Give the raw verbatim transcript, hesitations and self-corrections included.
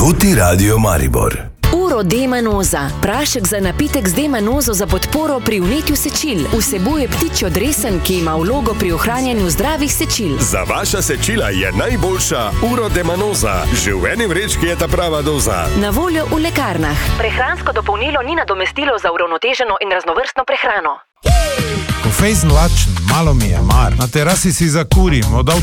Ruti Radio Maribor. Urodemanoza. Prašek za napitek z demanozo za podporo pri vnetju sečil. Vsebuje ptičjo dresen, ki ima vlogo pri ohranjanju zdravih sečil. Za vaša sečila je najboljša Urodemanoza. Že v eni vrečki je ta prava doza. Na voljo v lekarnah. Prehransko dopolnilo ni nadomestilo za uravnoteženo in raznovrstno prehrano. Ko fejst lačen, malo mi je mar. Na terasi si zakurim, od